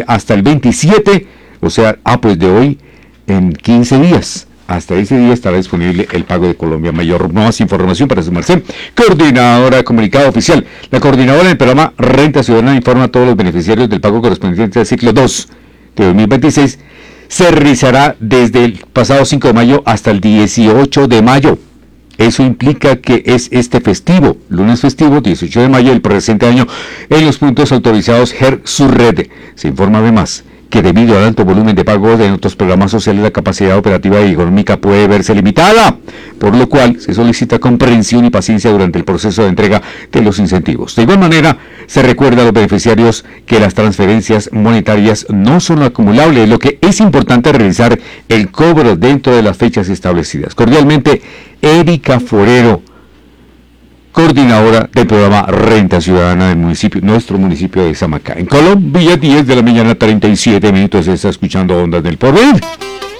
disponible hasta el 27, o sea, pues de hoy en 15 días. Hasta ese día estará disponible el pago de Colombia Mayor. Más información para sumarse. Coordinadora de Comunicado Oficial. La coordinadora del programa Renta Ciudadana informa a todos los beneficiarios del pago correspondiente al ciclo 2 de 2026. Se realizará desde el pasado 5 de mayo hasta el 18 de mayo. Eso implica que es este festivo, lunes festivo, 18 de mayo del presente año, en los puntos autorizados GER-Surred. Se informa además que debido al alto volumen de pago de otros programas sociales, la capacidad operativa y económica puede verse limitada, por lo cual se solicita comprensión y paciencia durante el proceso de entrega de los incentivos. De igual manera, se recuerda a los beneficiarios que las transferencias monetarias no son acumulables, lo que es importante realizar el cobro dentro de las fechas establecidas. Cordialmente, Erika Forero, coordinadora del programa Renta Ciudadana del municipio, nuestro municipio de Samacá. En Colombia, 10 de la mañana, 37 minutos, se está escuchando Ondas del Porvenir.